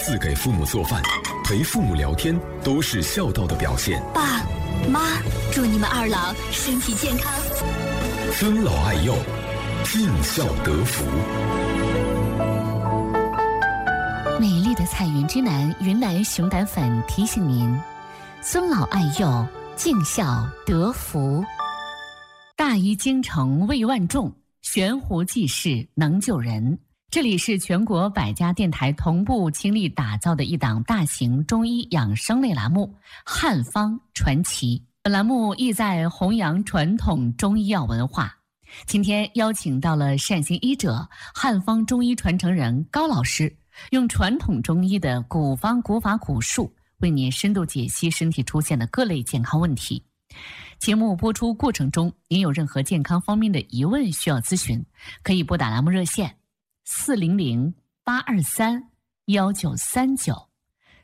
次给父母做饭，陪父母聊天，都是孝道的表现。 爸妈，祝你们二老身体健康， 尊老爱幼，尽孝得福。 美丽的彩云之南云南熊胆粉提醒您：尊老爱幼，尽孝得福。大医精诚为万众，悬壶济世能救人。这里是全国100家电台同步倾力打造的一档大型中医养生类栏目《汉方传奇》。本栏目意在弘扬传统中医药文化。今天邀请到了善心医者、汉方中医传承人高老师，用传统中医的古方古法古术，为您深度解析身体出现的各类健康问题。节目播出过程中，您有任何健康方面的疑问需要咨询，可以拨打栏目热线400-823-1939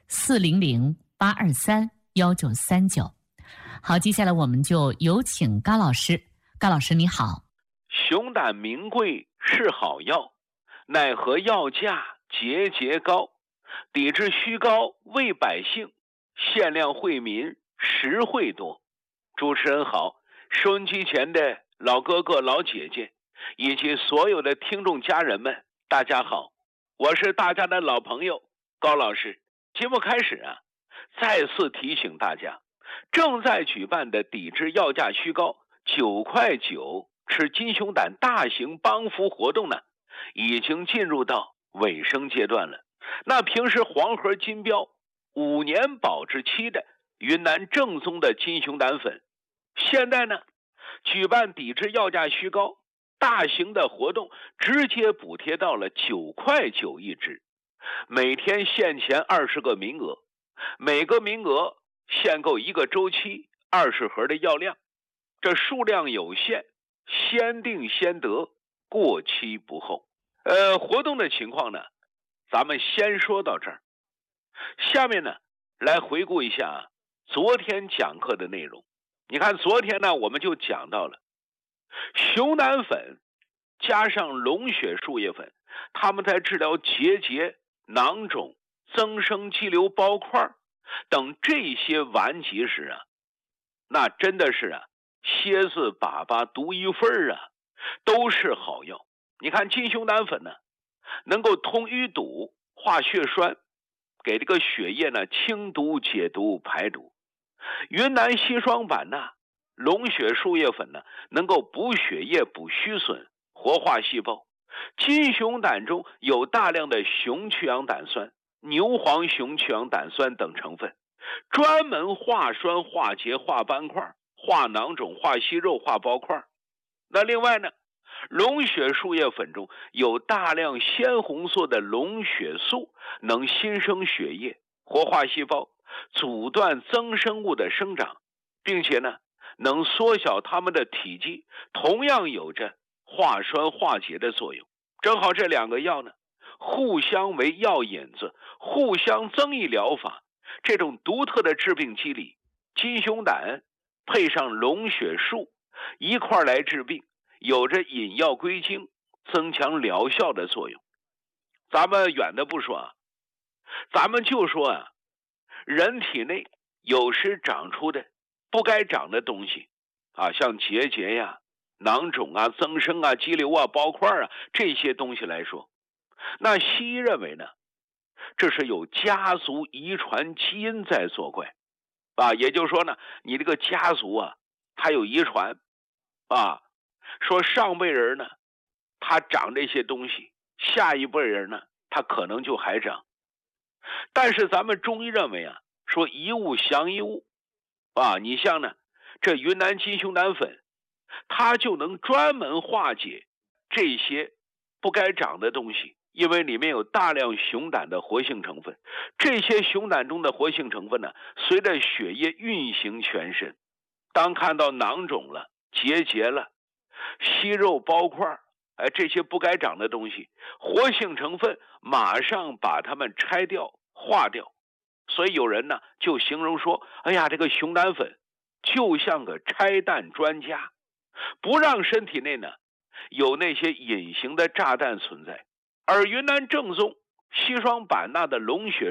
400-823-1939。好，接下来我们就有请高老师。高老师你好。 熊胆名贵是好药，奈何药价节节高，抵制虚高为百姓，限量惠民实惠多。主持人好，收音机前的老哥哥老姐姐以及所有的听众家人们，大家好，我是大家的老朋友高老师。节目开始再次提醒大家，正在举办的抵制药价虚高9块9吃金熊胆大型帮扶活动已经进入到尾声阶段了。那平时黄河金标5年保质期的云南正宗的金熊胆粉，现在举办抵制药价虚高大型的活动，直接补贴到了9块9一支，每天限前20个名额，每个名额限购1个周期20盒的药量，这数量有限，先定先得，过期不候。活动的情况咱们先说到这儿。下面来回顾一下昨天讲课的内容。你看昨天我们就讲到了熊胆粉加上龙血树叶粉，它们在治疗结节、囊肿、增生肌瘤包块等这些顽疾时那真的是蝎子粑粑独一份都是好药。你看金熊胆粉能够通淤堵、化血栓，给这个血液清毒解毒排毒。云南硒霜板龙血树叶粉能够补血液、补虚损、活化细胞。金熊胆中有大量的雄去氧胆酸、牛黄雄去氧胆酸等成分，专门化栓、化结、化斑块、化囊肿、化息肉、化包块。那另外龙血树叶粉中有大量鲜红色的龙血素，能新生血液、活化细胞，阻断增生物的生长，并且能缩小它们的体积，同样有着化栓化结的作用。正好这2个药互相为药引子，互相增益疗法。这种独特的致病机理，金熊胆配上龙血树一块来治病，有着引药归经、增强疗效的作用。咱们远的不说咱们就说人体内有时长出的不该长的东西像结节呀、囊肿增生肌瘤包块这些东西来说，那西医认为这是有家族遗传基因在作怪也就是说你这个家族它有遗传说上辈人他长这些东西，下一辈人他可能就还长。但是咱们中医认为说一物降一物你像这云南金熊胆粉，它就能专门化解这些不该长的东西，因为里面有大量熊胆的活性成分。这些熊胆中的活性成分随着血液运行全身，当看到囊肿了、结节了、息肉包块这些不该长的东西，活性成分马上把它们拆掉、化掉。所以有人就形容说，哎呀，这个熊胆粉就像个拆弹专家，不让身体内有那些隐形的炸弹存在。而云南正宗硒霜板钠的龙血